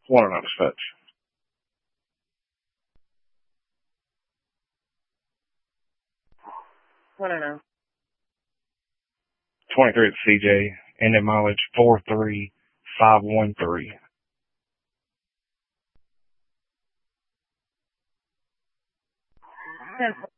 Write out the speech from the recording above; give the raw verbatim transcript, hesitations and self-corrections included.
One and dispatch. One and oh. twenty-three at C J, engine mileage four three five one three. ten